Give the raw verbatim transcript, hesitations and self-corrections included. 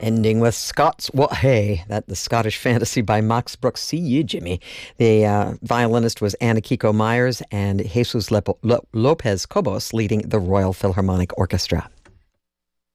Ending with Scots What Hey, that the Scottish Fantasy by Max Brooks. See you, Jimmy. The uh, violinist was Anna Kiko Myers and Jesus Lepo- Lo- Lopez Cobos leading the Royal Philharmonic Orchestra.